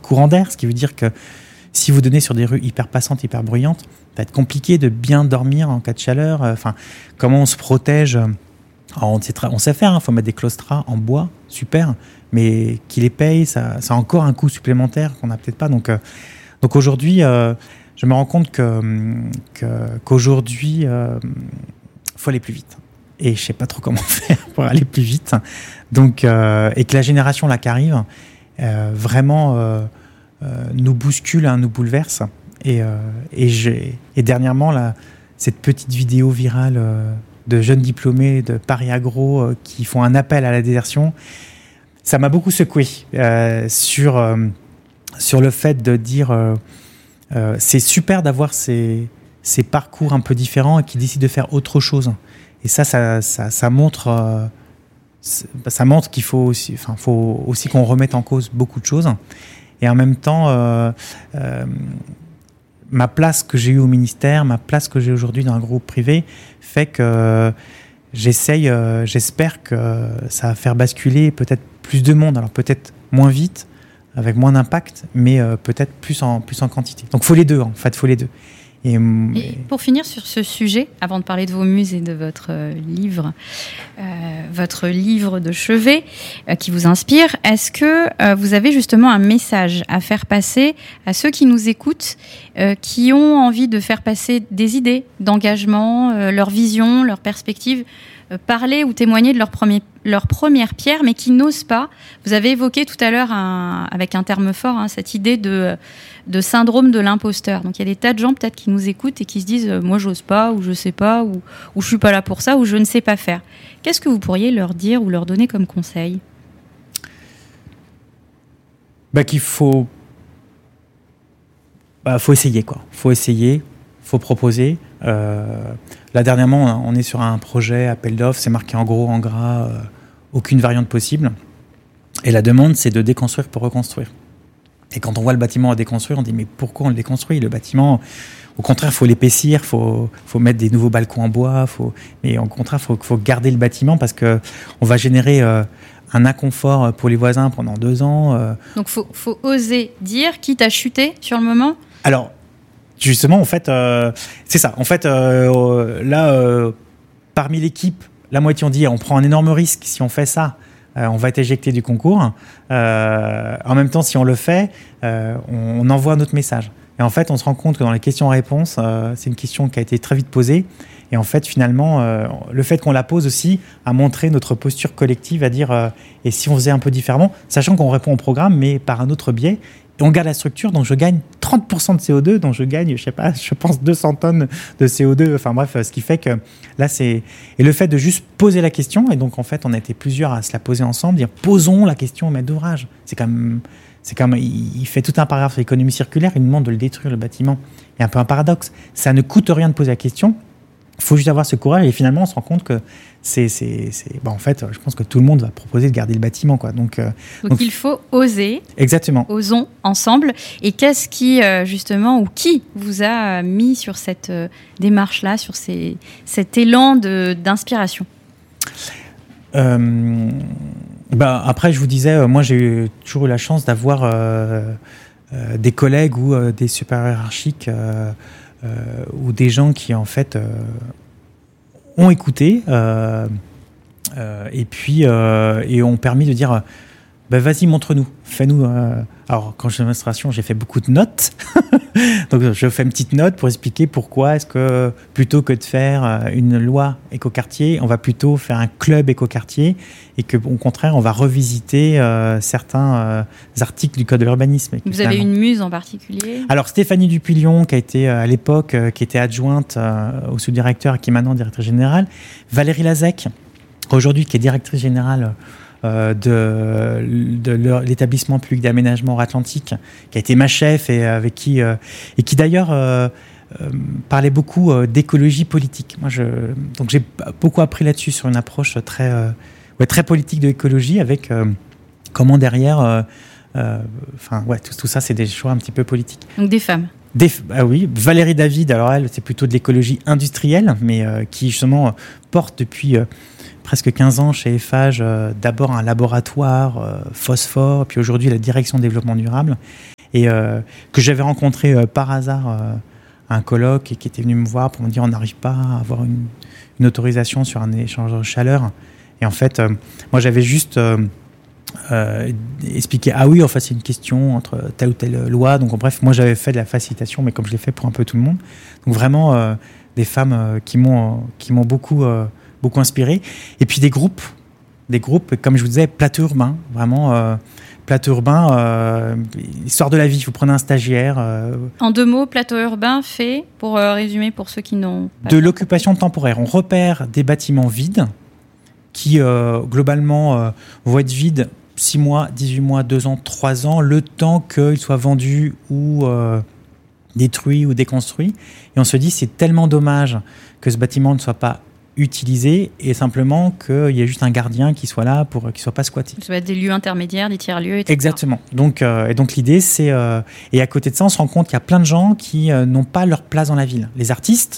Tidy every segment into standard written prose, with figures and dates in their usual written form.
courant d'air, ce qui veut dire que si vous donnez sur des rues hyper passantes, hyper bruyantes, ça va être compliqué de bien dormir en cas de chaleur. Comment on se protège? Alors, on sait faire, il faut mettre des claustras en bois, super, mais qui les paye, ça a encore un coût supplémentaire qu'on n'a peut-être pas. Donc aujourd'hui, je me rends compte qu'aujourd'hui, faut aller plus vite. Et je sais pas trop comment faire pour aller plus vite. Donc, et que la génération là qui arrive, vraiment nous bouscule, nous bouleverse. Et dernièrement, là, cette petite vidéo virale de jeunes diplômés de Paris Agro qui font un appel à la désertion, ça m'a beaucoup secoué sur le fait de dire c'est super d'avoir ces parcours un peu différents et qui décident de faire autre chose. Et ça montre qu'il faut aussi qu'on remette en cause beaucoup de choses. Et en même temps, ma place que j'ai eue au ministère, ma place que j'ai aujourd'hui dans un groupe privé, fait que j'espère que ça va faire basculer peut-être plus de monde. Alors peut-être moins vite, avec moins d'impact, mais peut-être plus en quantité. Donc il faut les deux, en fait, faut les deux. Et pour finir sur ce sujet, avant de parler de vos muses et de votre livre de chevet qui vous inspire, est-ce que vous avez justement un message à faire passer à ceux qui nous écoutent, qui ont envie de faire passer des idées d'engagement, leur vision, leur perspective, parler ou témoigner de leur première pierre, mais qui n'osent pas? Vous avez évoqué tout à l'heure, avec un terme fort, cette idée de syndrome de l'imposteur. Donc il y a des tas de gens peut-être qui nous écoutent et qui se disent moi j'ose pas, ou je sais pas, ou je suis pas là pour ça, ou je ne sais pas faire. Qu'est-ce que vous pourriez leur dire ou leur donner comme conseil? Qu'il faut essayer, quoi. Faut essayer, faut proposer. Là dernièrement, on est sur un projet appel d'offres, c'est marqué en gros, en gras, aucune variante possible. Et la demande, c'est de déconstruire pour reconstruire. Et quand on voit le bâtiment à déconstruire, on dit mais pourquoi on le déconstruit? Le bâtiment, au contraire, il faut l'épaissir, faut mettre des nouveaux balcons en bois, mais au contraire, faut garder le bâtiment parce que on va générer un inconfort pour les voisins pendant 2 ans. Donc faut oser dire, quitte à chuter sur le moment. Alors justement, en fait, c'est ça. En fait, là, parmi l'équipe, la moitié ont dit on prend un énorme risque si on fait ça. On va être éjecté du concours. En même temps, si on le fait, on envoie notre message. Et en fait, on se rend compte que dans les questions-réponses, c'est une question qui a été très vite posée. Et en fait, finalement, le fait qu'on la pose aussi a montré notre posture collective à dire et si on faisait un peu différemment, sachant qu'on répond au programme, mais par un autre biais. Et on garde la structure, donc je gagne 30% de CO2, donc je gagne, je pense 200 tonnes de CO2. Enfin bref, ce qui fait que là, c'est... Et le fait de juste poser la question, et donc en fait, on a été plusieurs à se la poser ensemble, dire posons la question au maître d'ouvrage. C'est comme il fait tout un paragraphe sur l'économie circulaire, il nous demande de le détruire, le bâtiment. Il y a un peu un paradoxe. Ça ne coûte rien de poser la question, il faut juste avoir ce courage, et finalement, on se rend compte que en fait, je pense que tout le monde va proposer de garder le bâtiment, quoi. Donc il faut oser. Exactement. Osons ensemble. Et qu'est-ce qui, justement, ou qui vous a mis sur cette démarche-là, sur cet élan d'inspiration? Après, je vous disais, moi, j'ai toujours eu la chance d'avoir des collègues ou des supérieurs hiérarchiques ou des gens qui, en fait... ont écouté et ont permis de dire vas-y, montre-nous, fais-nous. Alors quand j'étais en administration, j'ai fait beaucoup de notes donc je fais une petite note pour expliquer pourquoi est-ce que plutôt que de faire une loi écoquartier, on va plutôt faire un club écoquartier et que au contraire on va revisiter certains articles du code de l'urbanisme. Vous avez une muse en particulier? Alors Stéphanie Dupillon, qui a été à l'époque qui était adjointe au sous-directeur et qui est maintenant directrice générale, Valérie Lazec, aujourd'hui qui est directrice générale de l'établissement public d'aménagement Atlantique, qui a été ma chef et avec qui et qui d'ailleurs parlait beaucoup d'écologie politique. Donc j'ai beaucoup appris là-dessus sur une approche très politique de l'écologie avec comment derrière tout ça c'est des choix un petit peu politiques. Donc des femmes. Oui, Valérie David, alors elle c'est plutôt de l'écologie industrielle, mais qui justement porte depuis presque 15 ans chez Eiffage, d'abord un laboratoire phosphore, puis aujourd'hui la direction de développement durable. et que j'avais rencontré par hasard à un colloque et qui était venu me voir pour me dire on n'arrive pas à avoir une autorisation sur un échangeur de chaleur. Et en fait, moi j'avais juste expliqué ah oui, enfin c'est une question entre telle ou telle loi. Donc bref, moi j'avais fait de la facilitation, mais comme je l'ai fait pour un peu tout le monde. Donc vraiment des femmes qui m'ont beaucoup inspiré. Et puis des groupes, comme je vous disais, plateau urbain, vraiment plateau urbain, histoire de la vie. Vous prenez un stagiaire. En 2 mots, plateau urbain fait, pour résumer pour ceux qui n'ont pas... De l'occupation temporaire. On repère des bâtiments vides qui, globalement, vont être vides 6 mois, 18 mois, 2 ans, 3 ans, le temps qu'ils soient vendus ou détruits ou déconstruits. Et on se dit, c'est tellement dommage que ce bâtiment ne soit pas utilisé et simplement qu'il y ait juste un gardien qui soit là pour qu'il ne soit pas squatté. Ça va être des lieux intermédiaires, des tiers-lieux, etc. Exactement. Donc l'idée, c'est... et à côté de ça, on se rend compte qu'il y a plein de gens qui n'ont pas leur place dans la ville. Les artistes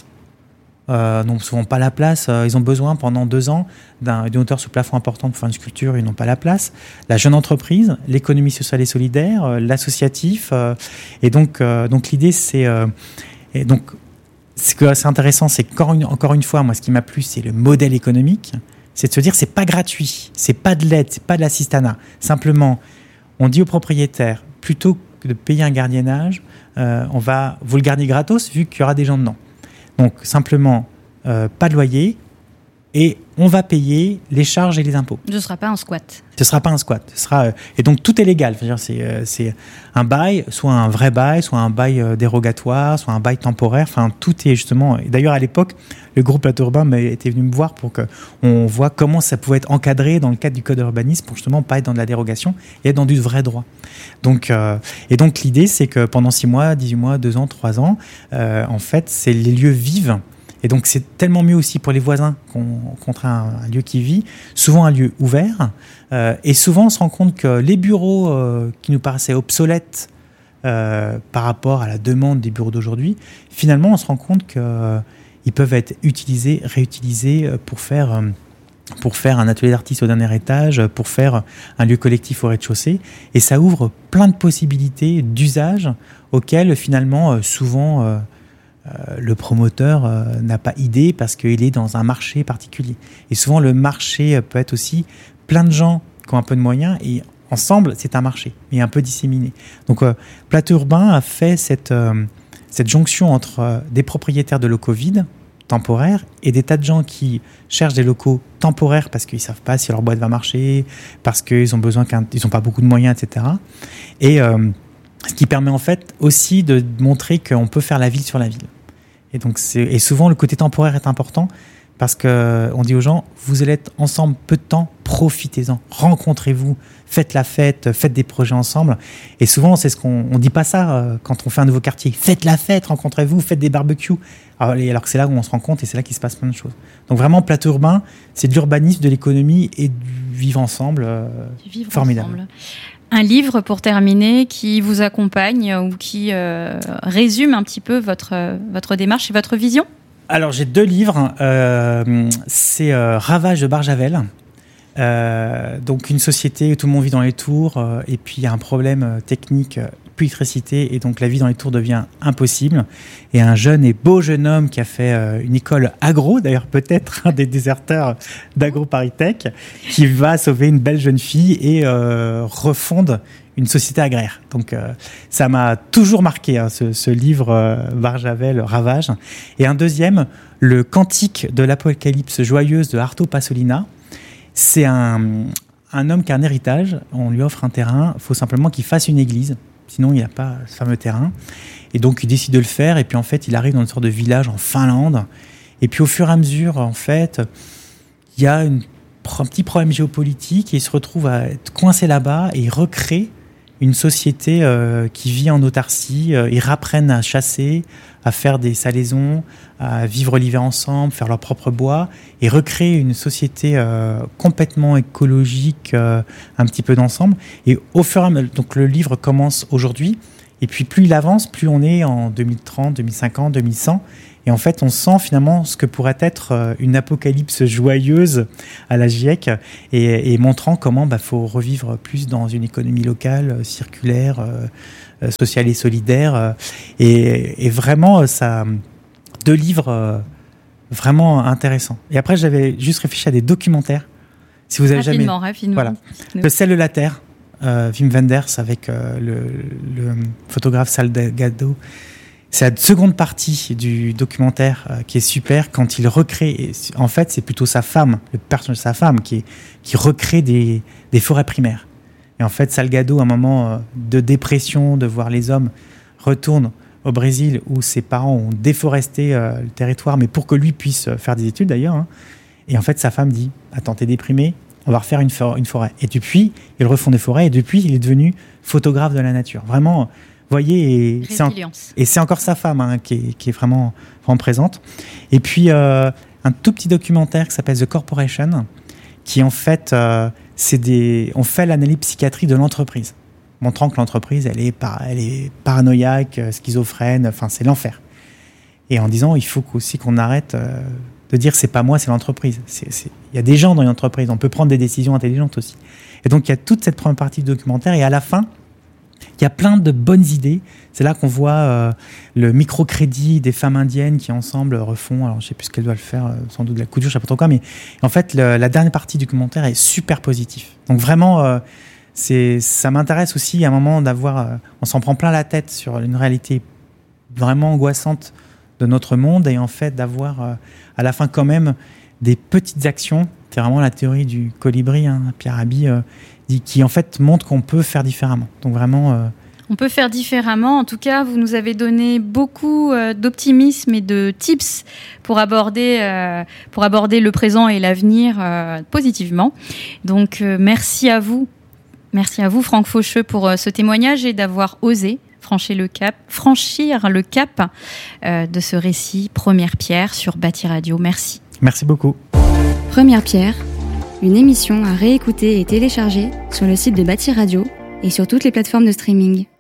n'ont souvent pas la place. Ils ont besoin pendant 2 ans d'une hauteur sous plafond importante pour faire une sculpture. Ils n'ont pas la place. La jeune entreprise, l'économie sociale et solidaire, l'associatif. Et donc l'idée, c'est... et donc, ce que c'est intéressant, c'est encore une fois, moi, ce qui m'a plu, c'est le modèle économique. C'est de se dire, c'est pas gratuit, c'est pas de l'aide, c'est pas de l'assistanat. Simplement, on dit aux propriétaires, plutôt que de payer un gardiennage, on va vous le garder gratos, vu qu'il y aura des gens dedans. Donc, simplement, pas de loyer, et on va payer les charges et les impôts. Ce ne sera pas un squat. Ce ne sera pas un squat. Et donc, tout est légal. C'est un bail, soit un vrai bail, soit un bail dérogatoire, soit un bail temporaire. Enfin, tout est justement... Et d'ailleurs, à l'époque, le groupe Plateau Urbain était venu me voir pour qu'on voit comment ça pouvait être encadré dans le cadre du code d'urbanisme pour justement pas être dans de la dérogation et être dans du vrai droit. Donc l'idée, c'est que pendant 6 mois, 18 mois, 2 ans, 3 ans, en fait, c'est les lieux vivent. Et donc, c'est tellement mieux aussi pour les voisins contre un lieu qui vit, souvent un lieu ouvert. Et souvent, on se rend compte que les bureaux qui nous paraissaient obsolètes par rapport à la demande des bureaux d'aujourd'hui, finalement, on se rend compte qu'ils peuvent être utilisés, réutilisés pour faire un atelier d'artiste au dernier étage, pour faire un lieu collectif au rez-de-chaussée. Et ça ouvre plein de possibilités d'usage auxquelles, finalement, souvent... le promoteur n'a pas idée parce qu'il est dans un marché particulier. Et souvent, le marché peut être aussi plein de gens qui ont un peu de moyens et ensemble, c'est un marché, mais un peu disséminé. Donc, Plateau Urbain a fait cette jonction entre des propriétaires de locaux vides, temporaires, et des tas de gens qui cherchent des locaux temporaires parce qu'ils ne savent pas si leur boîte va marcher, parce qu'ils ont besoin ils n'ont pas beaucoup de moyens, etc. Et ce qui permet en fait aussi de montrer qu'on peut faire la ville sur la ville. Et donc et souvent le côté temporaire est important parce qu'on dit aux gens, vous allez être ensemble peu de temps, profitez-en, rencontrez-vous, faites la fête, faites des projets ensemble. Et souvent, c'est ce on dit pas ça quand on fait un nouveau quartier. Faites la fête, rencontrez-vous, faites des barbecues. Alors que c'est là où on se rend compte et c'est là qu'il se passe plein de choses. Donc vraiment, Plateau Urbain, c'est de l'urbanisme, de l'économie et du vivre ensemble. Formidable. Ensemble. Un livre, pour terminer, qui vous accompagne ou qui résume un petit peu votre démarche et votre vision ? Alors, j'ai 2 livres. C'est Ravage de Barjavel. Donc, une société où tout le monde vit dans les tours et puis il y a un problème technique, plus d'électricité, et donc la vie dans les tours devient impossible. Et un jeune et beau jeune homme qui a fait une école agro, d'ailleurs peut-être un des déserteurs d'AgroParisTech, qui va sauver une belle jeune fille et refonde une société agraire. Donc ça m'a toujours marqué, ce livre Barjavel, Ravage. Et un deuxième, Le Cantique de l'Apocalypse joyeuse de Arto Pasolina. C'est un homme qui a un héritage, on lui offre un terrain, il faut simplement qu'il fasse une église. Sinon, il n'a pas ce fameux terrain. Et donc, il décide de le faire. Et puis, en fait, il arrive dans une sorte de village en Finlande. Et puis, au fur et à mesure, en fait, il y a un petit problème géopolitique. Et il se retrouve à être coincé là-bas. Et il recrée une société qui vit en autarcie. Ils rapprennent à chasser, à faire des salaisons, à vivre l'hiver ensemble, faire leur propre bois. Et recréer une société complètement écologique, un petit peu d'ensemble. Et au fur et à mesure, donc le livre commence aujourd'hui. Et puis plus il avance, plus on est en 2030, 2050, 2100. Et en fait, on sent finalement ce que pourrait être une apocalypse joyeuse à la GIEC et montrant comment faut revivre plus dans une économie locale, circulaire, sociale et solidaire. Et vraiment, ça, 2 livres vraiment intéressants. Et après, j'avais juste réfléchi à des documentaires. Si vous avez rapidement. Voilà. Le sel de la terre, Wim Wenders avec le photographe Salgado. C'est la seconde partie du documentaire qui est super quand il recrée. Et en fait, c'est plutôt sa femme, le personnage de sa femme, qui recrée des forêts primaires. Et en fait, Salgado, à un moment de dépression, de voir les hommes, retourne au Brésil où ses parents ont déforesté le territoire, mais pour que lui puisse faire des études d'ailleurs. Hein. Et en fait, sa femme dit « Attends, t'es déprimé, on va refaire une forêt. » Et depuis, ils refont des forêts et depuis, il est devenu photographe de la nature. Vraiment... voyez, et c'est encore sa femme qui est vraiment présente. Et puis, un tout petit documentaire qui s'appelle The Corporation, qui en fait, on fait l'analyse psychiatrique de l'entreprise, montrant que l'entreprise, elle est paranoïaque, schizophrène, enfin, c'est l'enfer. Et en disant, il faut aussi qu'on arrête de dire c'est pas moi, c'est l'entreprise. Il y a des gens dans une entreprise, on peut prendre des décisions intelligentes aussi. Et donc, il y a toute cette première partie du documentaire, et à la fin, il y a plein de bonnes idées. C'est là qu'on voit le microcrédit des femmes indiennes qui ensemble refont, alors je ne sais plus ce qu'elles doivent faire, sans doute de la couture, je ne sais pas trop quoi, mais en fait la dernière partie du documentaire est super positive. Donc vraiment, ça m'intéresse aussi à un moment d'avoir, on s'en prend plein la tête sur une réalité vraiment angoissante de notre monde et en fait d'avoir à la fin quand même des petites actions. C'est vraiment la théorie du colibri, Pierre Rabhi, qui en fait montre qu'on peut faire différemment. Donc vraiment... On peut faire différemment. En tout cas, vous nous avez donné beaucoup d'optimisme et de tips pour aborder le présent et l'avenir positivement. Donc merci à vous. Merci à vous, Franck Faucheux, pour ce témoignage et d'avoir osé franchir le cap de ce récit Première Pierre sur Bâti Radio. Merci. Merci beaucoup. Première Pierre, une émission à réécouter et télécharger sur le site de Bâti Radio et sur toutes les plateformes de streaming.